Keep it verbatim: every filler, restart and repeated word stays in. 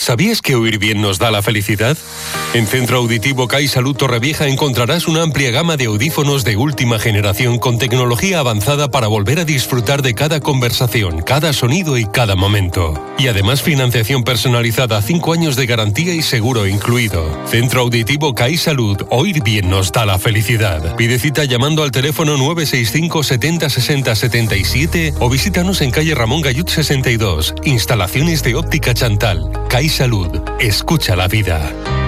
¿Sabías que oír bien nos da la felicidad? En Centro Auditivo C A I Salud Torrevieja encontrarás una amplia gama de audífonos de última generación con tecnología avanzada para volver a disfrutar de cada conversación, cada sonido y cada momento. Y además financiación personalizada, cinco años de garantía y seguro incluido. Centro Auditivo C A I Salud, oír bien nos da la felicidad. Pide cita llamando al teléfono nueve seis cinco setenta sesenta setenta y siete o visítanos en calle Ramón Gallut sesenta y dos. Instalaciones de óptica Chantal. C A I Salud. Escucha la vida.